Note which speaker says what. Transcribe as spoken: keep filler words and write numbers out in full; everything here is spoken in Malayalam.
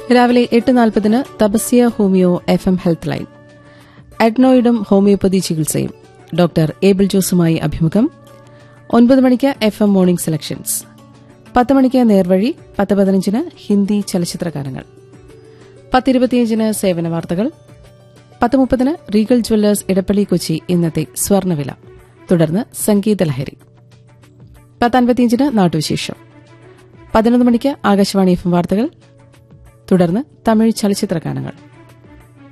Speaker 1: രാവിലെ എട്ട് നാൽപ്പതിന് Tapasya homeo F M health line. അഡ്നോയിഡും homeopathy ചികിത്സയും ഡോക്ടർ ഏബിൾ ജോസുമായി അഭിമുഖം. ഒൻപത് മണിക്ക് എഫ് എം മോർണിംഗ് സെലക്ഷൻസ്. പത്ത് മണിക്ക് നേർവഴി. പത്ത് പതിനഞ്ചിന് ഹിന്ദി ചലച്ചിത്രഗാനങ്ങൾ. പത്തിരുപത്തിയഞ്ചിന് സേവന വാർത്തകൾ. പത്ത് മുപ്പതിന് റീഗൽ ജ്വല്ലേഴ്സ് ഇടപ്പള്ളി കൊച്ചി ഇന്നത്തെ സ്വർണ്ണവില. തുടർന്ന് സംഗീതലഹരി. പത്തൻപത്തിയഞ്ചിന് നാട്ടുവിശേഷം. പതിനൊന്ന് മണിക്ക് ആകാശവാണി എഫ് എം വാർത്തകൾ. തുടർന്ന് തമിഴ് ചലച്ചിത്രഗാനങ്ങൾ.